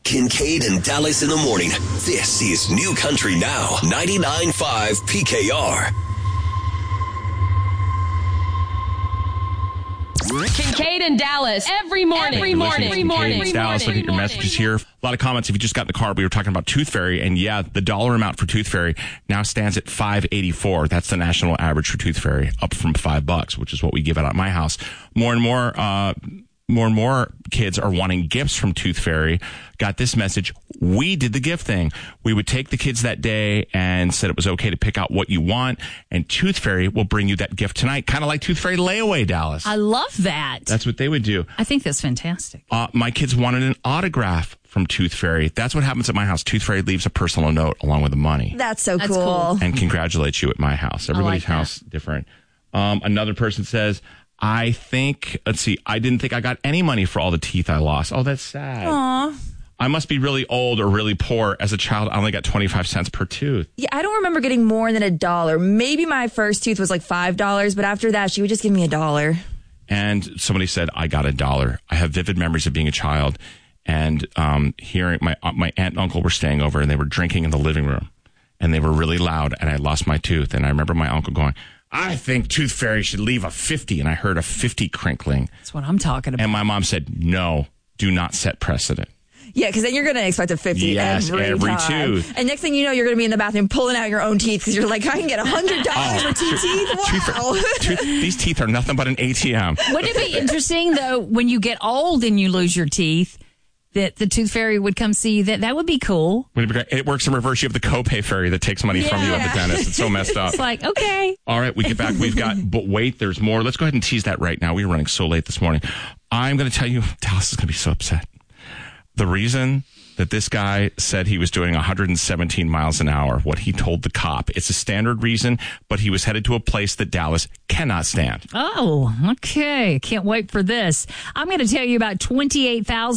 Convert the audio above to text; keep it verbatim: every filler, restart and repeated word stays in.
Kincaid and Dallas in the morning. This is New Country Now, ninety-nine point five P K R. Kincaid and Dallas every morning. Every morning. Every morning. Kincaid, Dallas, look at your messages here. A lot of comments. If you just got in the car, we were talking about Tooth Fairy, and yeah, the dollar amount for Tooth Fairy now stands at five eighty-four. That's the national average for Tooth Fairy, up from five bucks, which is what we give out at my house. More and more, uh, more and more kids are wanting gifts from Tooth Fairy. Got this message. We did the gift thing. We would take the kids that day and said it was okay to pick out what you want, and Tooth Fairy will bring you that gift tonight. Kind of like Tooth Fairy layaway, Dallas. I love that. That's what they would do. I think that's fantastic. Uh, my kids wanted an autograph from Tooth Fairy. That's what happens at my house. Tooth Fairy leaves a personal note along with the money. That's so That's cool. cool. And congratulates you at my house. Everybody's like house different. Um, another person says, I think, let's see, I didn't think I got any money for all the teeth I lost. Oh, that's sad. Aw. I must be really old or really poor. As a child, I only got twenty-five cents per tooth. Yeah, I don't remember getting more than a dollar. Maybe my first tooth was like five dollars, but after that, she would just give me a dollar. And somebody said, I got a dollar. I have vivid memories of being a child and um, hearing my, uh, my aunt and uncle were staying over and they were drinking in the living room and they were really loud and I lost my tooth. And I remember my uncle going, I think Tooth Fairy should leave a fifty. And I heard a fifty crinkling. That's what I'm talking about. And my mom said, no, do not set precedent. Yeah, because then you're going to expect a fifty Yes, every, every time. tooth. And next thing you know, you're going to be in the bathroom pulling out your own teeth because you're like, I can get one hundred dollars Oh, for two teeth? Wow. Tooth, tooth, these teeth are nothing but an A T M. Wouldn't it be interesting, though, when you get old and you lose your teeth, that the Tooth Fairy would come see you? That that would be cool. Would it be great? It works in reverse. You have the copay fairy that takes money from you at the dentist. It's so messed up. It's like, okay. All right, we get back. We've got, but wait, there's more. Let's go ahead and tease that right now. We were running so late this morning. I'm going to tell you, Dallas is going to be so upset. The reason that this guy said he was doing one hundred seventeen miles an hour, what he told the cop, it's a standard reason, but he was headed to a place that Dallas cannot stand. Oh, okay. Can't wait for this. I'm going to tell you about twenty-eight thousand